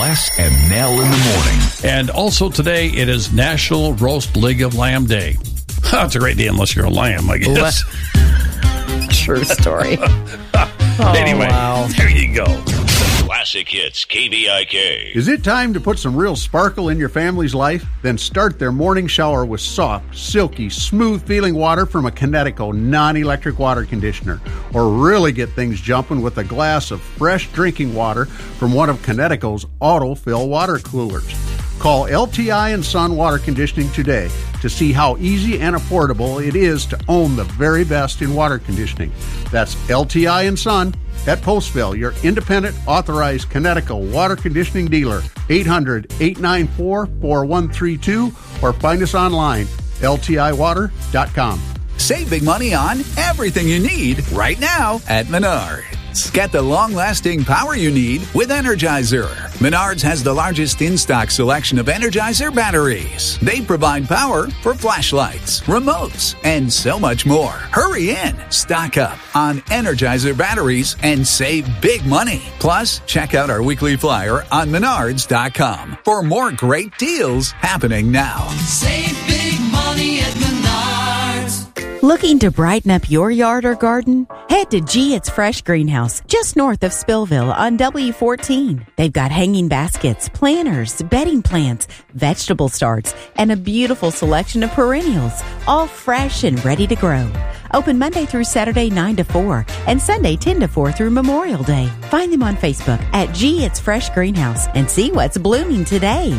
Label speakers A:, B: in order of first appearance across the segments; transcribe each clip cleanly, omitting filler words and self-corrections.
A: Les and Nell in the morning.
B: And also today, it is National Roast Leg of Lamb Day. It's a great day unless you're a lamb, I guess.
C: True story.
B: Anyway,
C: wow.
B: There you go.
D: Classic Hits, KVIK.
E: Is it time to put some real sparkle in your family's life? Then start their morning shower with soft, silky, smooth-feeling water from a Kinetico non-electric water conditioner. Or really get things jumping with a glass of fresh drinking water from one of Kinetico's auto-fill water coolers. Call LTI & Son Water Conditioning today to see how easy and affordable it is to own the very best in water conditioning. That's LTI & Son at Postville, your independent, authorized Kinetico water conditioning dealer. 800-894-4132 or find us online, ltiwater.com.
F: Save big money on everything you need right now at Menards. Get the long-lasting power you need with Energizer. Menards has the largest in-stock selection of Energizer batteries. They provide power for flashlights, remotes, and so much more. Hurry in, stock up on Energizer batteries, and save big money. Plus, check out our weekly flyer on Menards.com for more great deals happening now.
G: Save big money at Menards.
C: Looking to brighten up your yard or garden? Head to G It's Fresh Greenhouse, just north of Spillville on W14. They've got hanging baskets, planters, bedding plants, vegetable starts, and a beautiful selection of perennials, all fresh and ready to grow. Open Monday through Saturday 9 to 4 and Sunday 10 to 4 through Memorial Day. Find them on Facebook at G It's Fresh Greenhouse and see what's blooming today.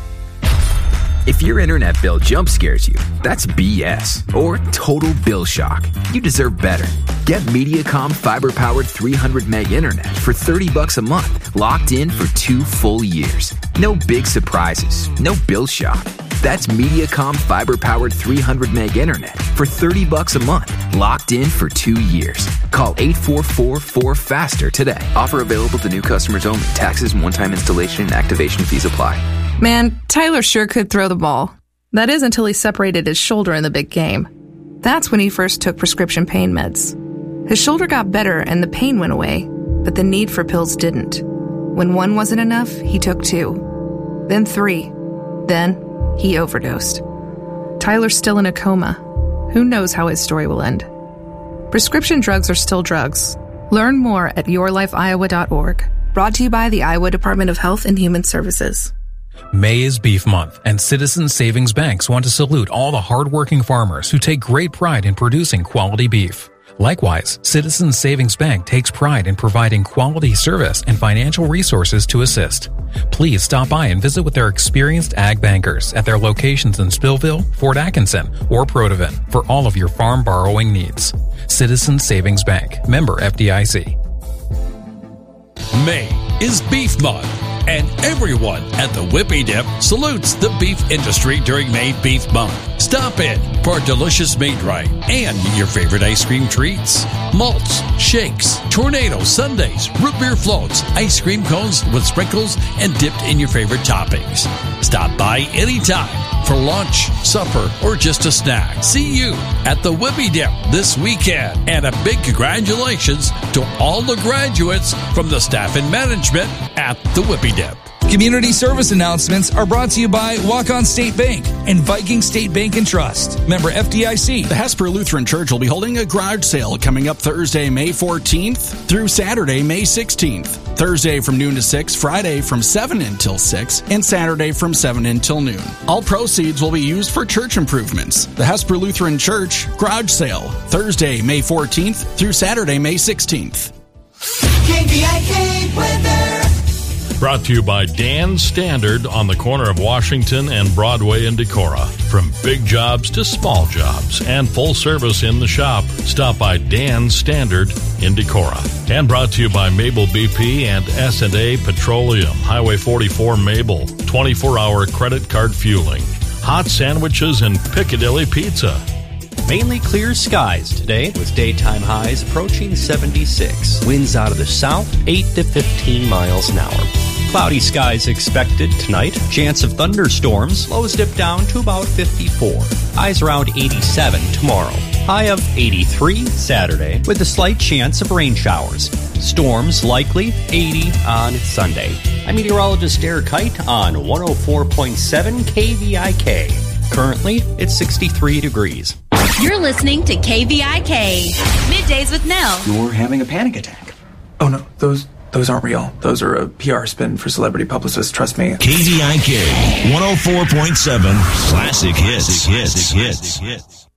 H: If your internet bill jump scares you, that's BS or total bill shock. You deserve better. Get Mediacom fiber-powered 300 meg internet for $30 a month, locked in for 2 full years. No big surprises, no bill shock. That's Mediacom fiber-powered 300 meg internet for $30 a month, locked in for 2 years. Call 844-4FASTER today. Offer available to new customers only. Taxes and one-time installation and activation fees apply.
I: Man, Tyler sure could throw the ball. That is until he separated his shoulder in the big game. That's when he first took prescription pain meds. His shoulder got better and the pain went away, but the need for pills didn't. When 1 wasn't enough, he took 2. Then 3. Then he overdosed. Tyler's still in a coma. Who knows how his story will end? Prescription drugs are still drugs. Learn more at yourlifeiowa.org. Brought to you by the Iowa Department of Health and Human Services.
J: May is Beef Month, and Citizens Savings Banks want to salute all the hardworking farmers who take great pride in producing quality beef. Likewise, Citizens Savings Bank takes pride in providing quality service and financial resources to assist. Please stop by and visit with their experienced ag bankers at their locations in Spillville, Fort Atkinson, or Protivin for all of your farm borrowing needs. Citizens Savings Bank, member FDIC.
B: May is Beef Month, and everyone at the Whippy Dip salutes the beef industry during May Beef Month. Stop in for a delicious meat right and your favorite ice cream treats. Malts, shakes, tornado sundaes, root beer floats, ice cream cones with sprinkles, and dipped in your favorite toppings. Stop by anytime for lunch, supper, or just a snack. See you at the Whippy Dip this weekend. And a big congratulations to all the graduates from the staff and management at the Whippy Dip.
K: Community service announcements are brought to you by Walk-On State Bank and Viking State Bank and Trust. Member FDIC.
L: The Hesper Lutheran Church will be holding a garage sale coming up Thursday, May 14th through Saturday, May 16th. Thursday from noon to 6, Friday from 7 until 6, and Saturday from 7 until noon. All proceeds will be used for church improvements. The Hesper Lutheran Church garage sale, Thursday, May 14th through Saturday, May 16th.
G: KVIK weather.
M: Brought to you by Dan Standard on the corner of Washington and Broadway in Decorah. From big jobs to small jobs and full service in the shop, stop by Dan Standard in Decorah. And brought to you by Mabel BP and S&A Petroleum, Highway 44 Mabel, 24-hour credit card fueling, hot sandwiches and Piccadilly Pizza.
N: Mainly clear skies today with daytime highs approaching 76. Winds out of the south 8 to 15 miles an hour. Cloudy skies expected tonight. Chance of thunderstorms. Lows dip down to about 54. Highs around 87 tomorrow. High of 83 Saturday with a slight chance of rain showers. Storms likely, 80 on Sunday. I'm meteorologist Eric Kite on 104.7 KVIK. Currently, it's 63 degrees.
O: You're listening to KVIK. Middays with Nell.
P: You're having a panic attack. Oh no, those aren't real. Those are a PR spin for celebrity publicists, trust me.
D: KVIK 104.7 Classic Hits.